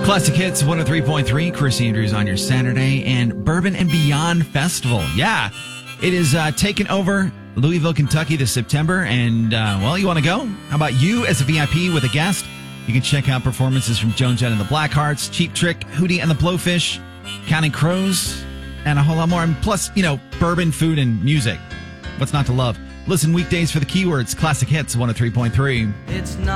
Classic Hits 103.3. Chris Andrews on your Saturday, and Bourbon and Beyond Festival. Yeah, it is taking over Louisville, Kentucky this September. And, well, you want to go? How about you as a VIP with a guest? You can check out performances from Joan Jett and the Blackhearts, Cheap Trick, Hootie and the Blowfish, Counting Crows, and a whole lot more. And plus, bourbon, food, and music. What's not to love? Listen weekdays for the keywords. Classic Hits 103.3. It's not